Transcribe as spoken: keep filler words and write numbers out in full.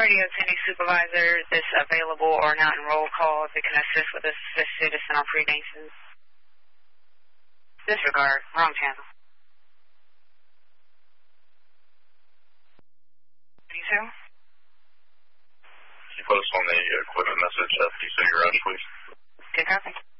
radio attending supervisor that's available or not in roll call that can assist with this, this citizen on pre-Nathan. Disregard. Wrong channel. Two? Can you put us on the equipment message at P C rush, please? Good copy.